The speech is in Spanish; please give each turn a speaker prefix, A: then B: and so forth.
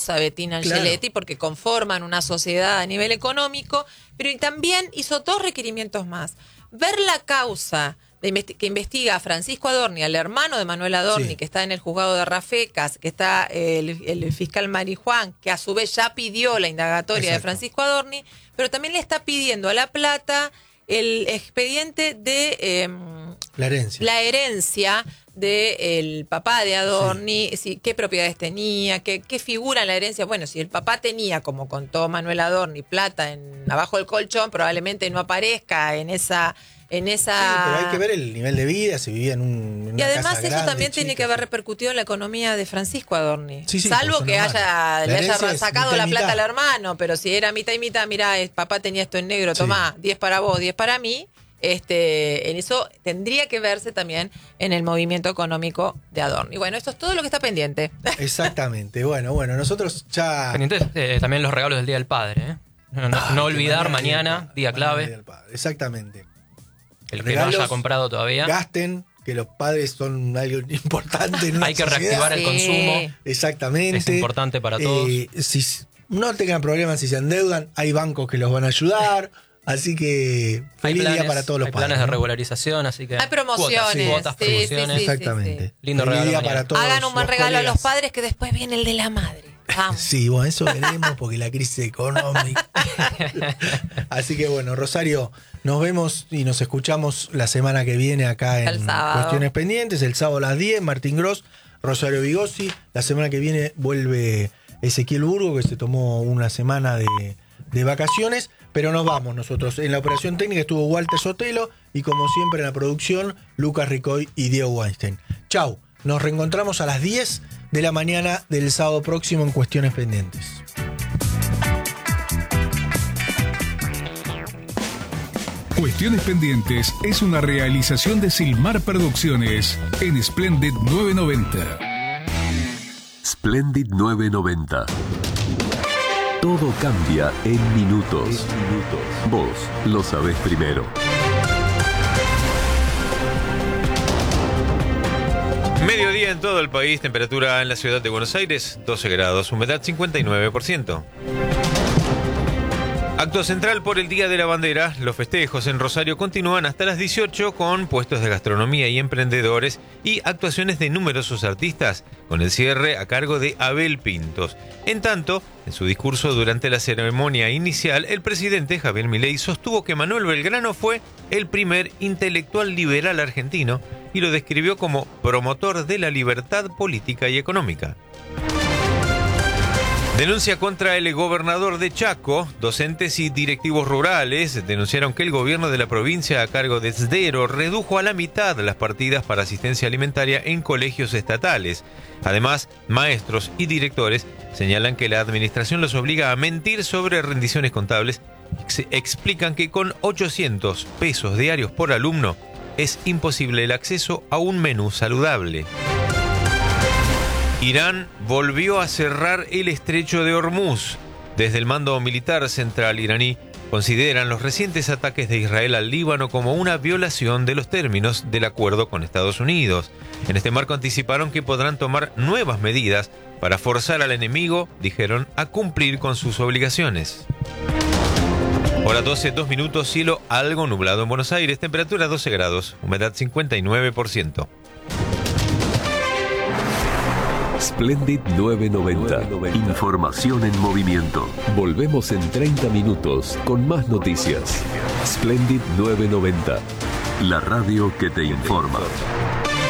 A: causa Bettina Angeletti, porque conforman una sociedad a nivel económico, pero también hizo 2 requerimientos más. Ver la causa que investiga a Francisco Adorni, al hermano de Manuel Adorni, que está en el juzgado de Rafecas, que está el fiscal Marijuán, que a su vez ya pidió la indagatoria de Francisco Adorni, pero también le está pidiendo a La Plata el expediente de la herencia del papá de Adorni, qué propiedades tenía, qué figura en la herencia. Bueno, si el papá tenía, como contó Manuel Adorni, plata abajo del colchón, probablemente no aparezca en esa... Sí,
B: pero hay que ver el nivel de vida, si vivía en una
A: y además
B: casa
A: eso
B: grande,
A: también tiene que haber repercutido en la economía de Francisco Adorni.
B: pues,
A: Salvo que le haya sacado la plata al hermano, pero si era mitad y mitad, mirá, papá tenía esto en negro, tomá, 10 para vos, 10 para mí. En eso tendría que verse también en el movimiento económico de Adorni. Bueno, esto es todo lo que está pendiente.
B: Exactamente. Bueno, nosotros ya...
C: Pendientes también los regalos del Día del Padre, ¿eh? No olvidar mañana, día clave.
B: Exactamente.
C: El que no haya comprado todavía.
B: Gasten, que los padres son algo importante en una
C: Hay que
B: sociedad.
C: reactivar el consumo.
B: Exactamente.
C: Es importante para todos.
B: Si no tengan problemas si se endeudan, hay bancos que los van a ayudar. Así que feliz día para todos los padres.
C: Hay planes de regularización, así que...
A: Hay promociones.
C: Cuotas, promociones.
B: Exactamente.
C: Lindo
B: feliz
C: regalo
B: día
C: mañana.
B: para todos.
A: Hagan un buen regalo
B: colegas.
A: a los padres, que después viene el de la madre. Vamos.
B: Sí, bueno, eso veremos porque la crisis económica. Así que bueno, Rosario, nos vemos y nos escuchamos la semana que viene acá en Cuestiones Pendientes. El sábado a las 10, Martín Gross, Rosario Vigossi. La semana que viene vuelve Ezequiel Burgo, que se tomó una semana de vacaciones. Pero nos vamos nosotros. En la operación técnica estuvo Walter Sotelo y como siempre en la producción, Lucas Ricoy y Diego Weinstein. Chau, nos reencontramos a las 10 de la mañana del sábado próximo en Cuestiones Pendientes.
D: Cuestiones Pendientes es una realización de Silmar Producciones en Splendid 990.
E: Splendid 990. Todo cambia en minutos. Vos lo sabés primero.
F: Mediodía en todo el país, temperatura en la ciudad de Buenos Aires, 12 grados, humedad 59%. Acto central por el Día de la Bandera. Los festejos en Rosario continúan hasta las 18 con puestos de gastronomía y emprendedores y actuaciones de numerosos artistas, con el cierre a cargo de Abel Pintos. En tanto, en su discurso durante la ceremonia inicial, el presidente Javier Milei sostuvo que Manuel Belgrano fue el primer intelectual liberal argentino y lo describió como promotor de la libertad política y económica. Denuncia contra el gobernador de Chaco. Docentes y directivos rurales denunciaron que el gobierno de la provincia a cargo de Sdero redujo a la mitad las partidas para asistencia alimentaria en colegios estatales. Además, maestros y directores señalan que la administración los obliga a mentir sobre rendiciones contables. Explican que con 800 pesos diarios por alumno es imposible el acceso a un menú saludable. Irán volvió a cerrar el estrecho de Hormuz. Desde el mando militar central iraní consideran los recientes ataques de Israel al Líbano como una violación de los términos del acuerdo con Estados Unidos. En este marco anticiparon que podrán tomar nuevas medidas para forzar al enemigo, dijeron, a cumplir con sus obligaciones. Hora 12, 2 minutos, cielo algo nublado en Buenos Aires, temperatura 12 grados, humedad 59%.
E: Splendid 990. Información en movimiento. Volvemos en 30 minutos con más noticias. Splendid 990. La radio que te informa.